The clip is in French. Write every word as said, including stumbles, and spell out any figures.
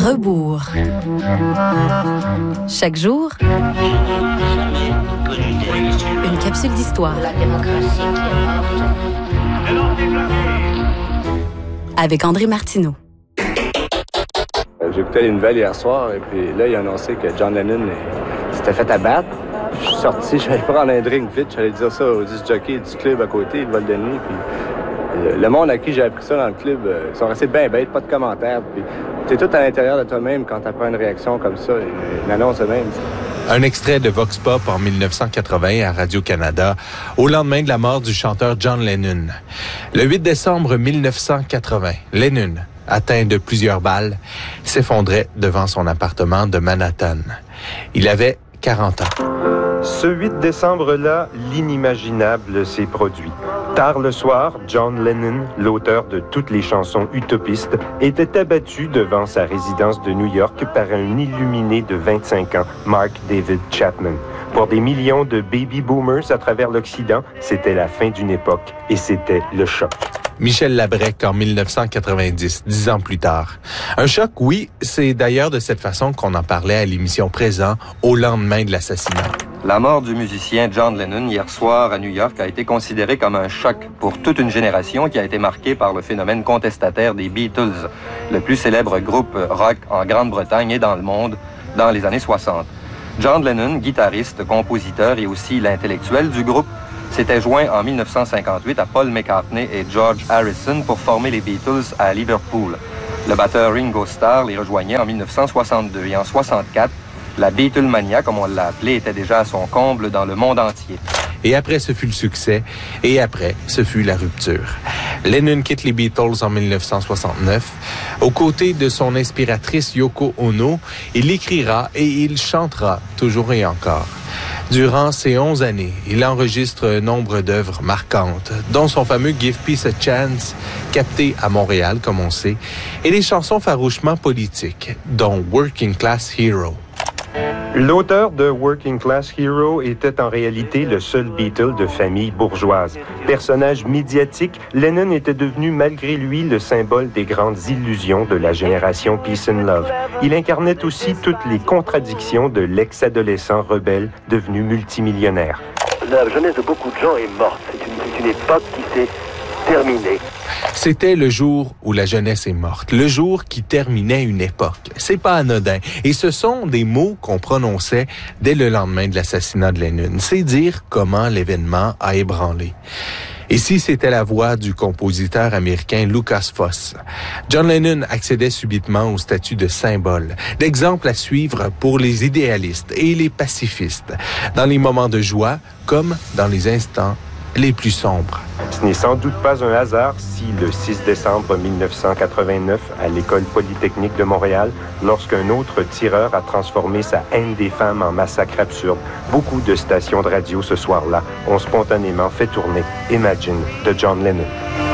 Rebours. Chaque jour, une capsule d'histoire. La démocratie avec André Martineau. J'écoutais les nouvelles hier soir et puis là, il a annoncé que John Lennon s'était fait abattre. Je suis sorti, j'allais prendre un drink vite, j'allais dire ça au disc jockey du club à côté, il va le donner. Puis le monde à qui j'ai appris ça dans le club, ils sont restés bien bêtes, pas de commentaires. Puis t'es tout à l'intérieur de toi-même quand t'apprends une réaction comme ça, une annonce même. Un extrait de Vox Pop en dix-neuf cent quatre-vingts à Radio-Canada, au lendemain de la mort du chanteur John Lennon. Le huit décembre dix-neuf cent quatre-vingts, Lennon, atteint de plusieurs balles, s'effondrait devant son appartement de Manhattan. Il avait quarante ans. Ce huit décembre-là, l'inimaginable s'est produit. Tard le soir, John Lennon, l'auteur de toutes les chansons utopistes, était abattu devant sa résidence de New York par un illuminé de vingt-cinq ans, Mark David Chapman. Pour des millions de baby-boomers à travers l'Occident, c'était la fin d'une époque et c'était le choc. Michel Labrec en dix-neuf cent quatre-vingt-dix, dix ans plus tard. Un choc, oui, c'est d'ailleurs de cette façon qu'on en parlait à l'émission Présent au lendemain de l'assassinat. La mort du musicien John Lennon hier soir à New York a été considérée comme un choc pour toute une génération qui a été marquée par le phénomène contestataire des Beatles, le plus célèbre groupe rock en Grande-Bretagne et dans le monde dans les années soixante. John Lennon, guitariste, compositeur et aussi l'intellectuel du groupe, s'était joint en dix-neuf cent cinquante-huit à Paul McCartney et George Harrison pour former les Beatles à Liverpool. Le batteur Ringo Starr les rejoignait en dix-neuf cent soixante-deux et en soixante-quatre, la Beatlemania, comme on l'a appelée, était déjà à son comble dans le monde entier. Et après, ce fut le succès. Et après, ce fut la rupture. Lennon quitte les Beatles en dix-neuf cent soixante-neuf. Aux côtés de son inspiratrice Yoko Ono, il écrira et il chantera toujours et encore. Durant ces onze années, il enregistre nombre d'œuvres marquantes, dont son fameux Give Peace a Chance, capté à Montréal, comme on sait, et des chansons farouchement politiques, dont Working Class Hero. L'auteur de Working Class Hero était en réalité le seul Beatle de famille bourgeoise. Personnage médiatique, Lennon était devenu malgré lui le symbole des grandes illusions de la génération Peace and Love. Il incarnait aussi toutes les contradictions de l'ex-adolescent rebelle devenu multimillionnaire. La jeunesse de beaucoup de gens est morte. C'est une, c'est une époque qui s'est terminée. C'était le jour où la jeunesse est morte, le jour qui terminait une époque. C'est pas anodin. Et ce sont des mots qu'on prononçait dès le lendemain de l'assassinat de Lennon. C'est dire comment l'événement a ébranlé. Ici, c'était la voix du compositeur américain Lucas Foss. John Lennon accédait subitement au statut de symbole, d'exemple à suivre pour les idéalistes et les pacifistes, dans les moments de joie comme dans les instants les plus sombres. Ce n'est sans doute pas un hasard si le six décembre dix-neuf cent quatre-vingt-neuf, à l'École polytechnique de Montréal, lorsqu'un autre tireur a transformé sa haine des femmes en massacre absurde, beaucoup de stations de radio ce soir-là ont spontanément fait tourner Imagine de John Lennon.